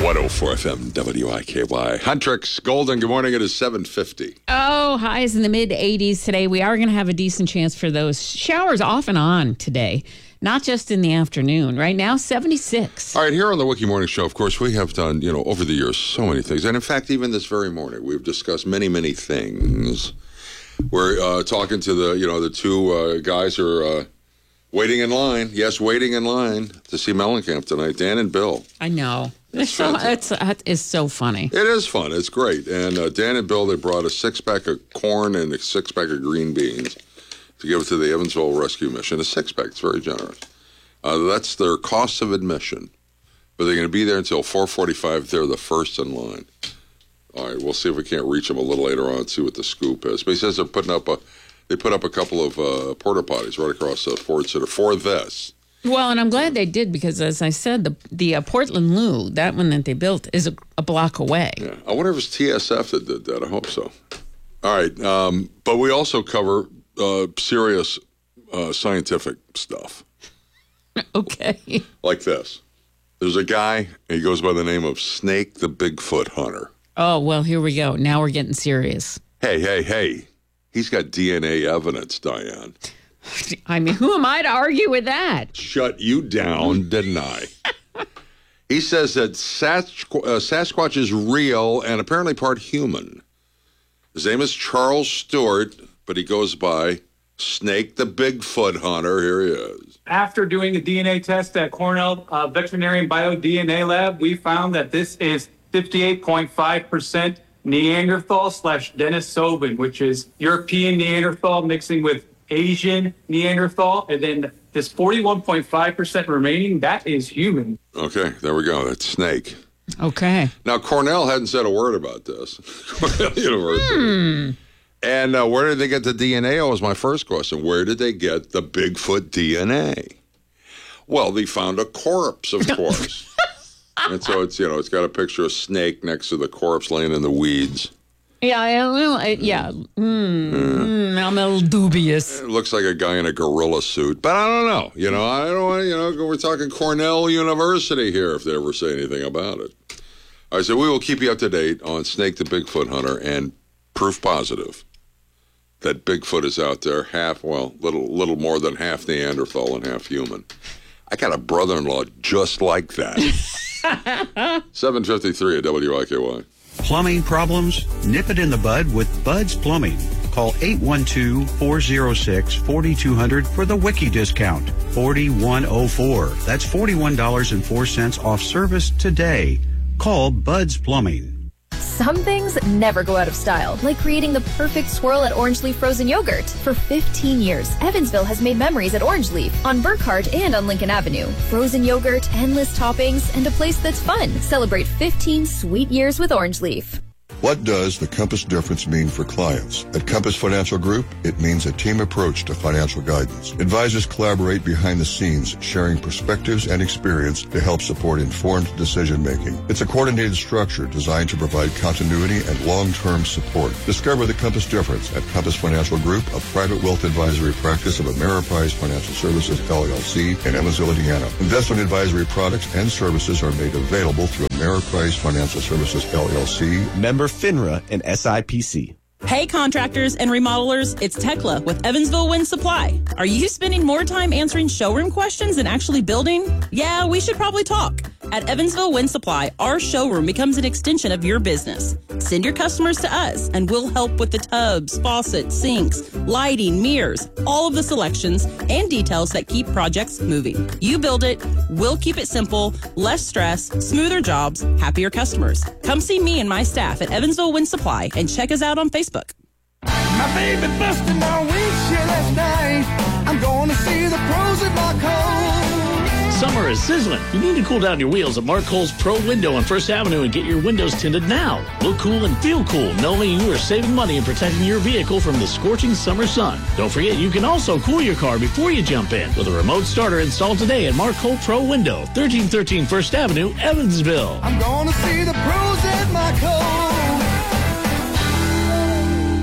104 FM WIKY. Huntrix Golden, good morning. It is 7:50. Oh, highs in the mid-80s today. We are going to have a decent chance for those showers off and on today, not just in the afternoon. Right now, 76. All right, here on the Wiki Morning Show, of course, we have done, over the years, so many things. And in fact, even this very morning, we've discussed many, many things. We're talking to the two guys who are waiting in line. Yes, waiting in line to see Mellencamp tonight. Dan and Bill. I know. It's so funny. It is fun. It's great. And Dan and Bill, they brought a six-pack of corn and a six-pack of green beans to give it to the Evansville Rescue Mission. A six-pack. It's very generous. That's their cost of admission. But they're going to be there until 4:45. They're the first in line. All right, we'll see if we can't reach them a little later on and see what the scoop is. But he says they put up a couple of porta potties right across Ford Center for this. Well, and I'm glad they did because, as I said, the Portland Loo, that one that they built, is a block away. Yeah, I wonder if it's TSF that did that. I hope so. All right, but we also cover serious scientific stuff. Okay. Like this. There's a guy, he goes by the name of Snake the Bigfoot Hunter. Oh, well, here we go. Now we're getting serious. Hey. He's got DNA evidence, Diane. I mean, who am I to argue with that? Shut you down, didn't I? He says that Sasquatch is real and apparently part human. His name is Charles Stewart, but he goes by Snake the Bigfoot Hunter. Here he is. After doing the DNA test at Cornell Veterinary BioDNA Lab, we found that this is 58.5% Neanderthal/Denisovan, which is European Neanderthal mixing with Asian Neanderthal, and then this 41.5% remaining, that is human. Okay, there we go. That's Snake. Okay. Now, Cornell hadn't said a word about this. Cornell University. And where did they get the DNA? Was my first question. Where did they get the Bigfoot DNA? Well, they found a corpse, of course. And so it's got a picture of Snake next to the corpse laying in the weeds. Yeah, I'm a little dubious. It looks like a guy in a gorilla suit, but I don't know. I don't want we're talking Cornell University here if they ever say anything about it. All right, so we will keep you up to date on Snake the Bigfoot Hunter and proof positive that Bigfoot is out there, little more than half Neanderthal and half human. I got a brother-in-law just like that. 7:53 at WIKY. Plumbing problems? Nip it in the bud with Bud's Plumbing. Call 812-406-4200 for the Wiki discount. 4104. That's $41.04 off service today. Call Bud's Plumbing. Some things never go out of style, like creating the perfect swirl at Orange Leaf Frozen Yogurt. For 15 years, Evansville has made memories at Orange Leaf, on Burkhart and on Lincoln Avenue. Frozen yogurt, endless toppings, and a place that's fun. Celebrate 15 sweet years with Orange Leaf. What does the Compass difference mean for clients? At Compass Financial Group, it means a team approach to financial guidance. Advisors collaborate behind the scenes, sharing perspectives and experience to help support informed decision-making. It's a coordinated structure designed to provide continuity and long-term support. Discover the Compass difference at Compass Financial Group, a private wealth advisory practice of Ameriprise Financial Services, LLC, in Evansville, Indiana. Investment advisory products and services are made available through Ameriprise Financial Services, LLC. Member FINRA and SIPC. Hey contractors and remodelers, it's Tekla with Evansville Wind Supply. Are you spending more time answering showroom questions than actually building? Yeah, we should probably talk. At Evansville Wind Supply, our showroom becomes an extension of your business. Send your customers to us and we'll help with the tubs, faucets, sinks, lighting, mirrors, all of the selections and details that keep projects moving. You build it, we'll keep it simple, less stress, smoother jobs, happier customers. Come see me and my staff at Evansville Wind Supply and check us out on Facebook. My baby busted my windshield last night. I'm going to see the pros at Mark Cole. Summer is sizzling. You need to cool down your wheels at Mark Cole's Pro Window on First Avenue and get your windows tinted now. Look cool and feel cool, knowing you are saving money and protecting your vehicle from the scorching summer sun. Don't forget, you can also cool your car before you jump in with a remote starter installed today at Mark Cole Pro Window, 1313 First Avenue, Evansville. I'm going to see the pros at Mark Cole.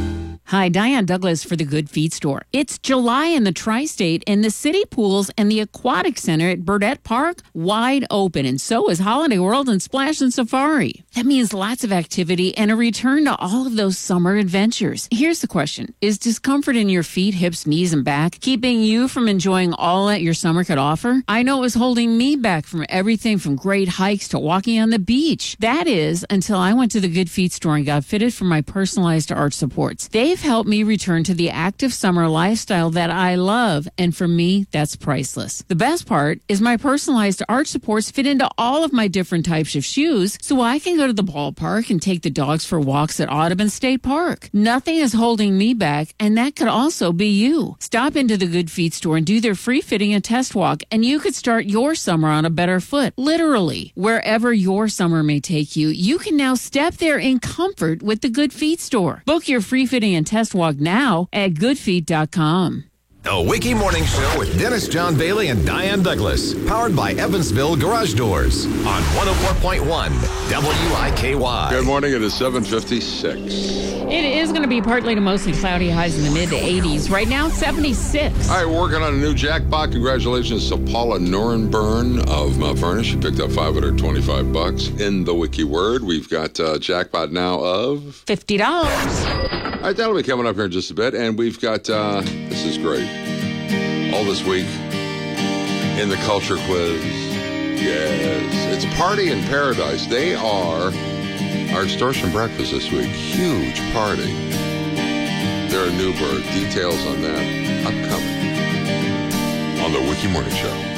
Hi, Diane Douglas for the Good Feet Store. It's July in the Tri-State, and the city pools and the aquatic center at Burdette Park wide open, and so is Holiday World and Splash and Safari. That means lots of activity and a return to all of those summer adventures. Here's the question. Is discomfort in your feet, hips, knees, and back keeping you from enjoying all that your summer could offer? I know it was holding me back from everything from great hikes to walking on the beach. That is, until I went to the Good Feet Store and got fitted for my personalized arch supports. They've helped me return to the active summer lifestyle that I love, and for me, that's priceless. The best part is my personalized arch supports fit into all of my different types of shoes, so I can go to the ballpark and take the dogs for walks at Audubon State Park. Nothing is holding me back, and that could also be you. Stop into the Good Feet Store and do their free fitting and test walk, and you could start your summer on a better foot. Literally, wherever your summer may take you, you can now step there in comfort with the Good Feet Store. Book your free fitting and test walk now at goodfeet.com. The Wiki Morning Show with Dennis John Bailey and Diane Douglas. Powered by Evansville Garage Doors on 104.1 WIKY. Good morning. It is 7:56. It is going to be partly to mostly cloudy, highs in the mid to 80s. Right now, 76. All right, we're working on a new jackpot. Congratulations to Paula Norenburn of Mount Vernon. She picked up $525 in the Wiki Word. We've got a jackpot now of $50. All right, that'll be coming up here in just a bit. And we've got, this is great, all this week in the Culture Quiz. Yes, it's Party in Paradise. They are our extortion breakfast this week. Huge party. They're in Newburgh. Details on that upcoming on the Wiki Morning Show.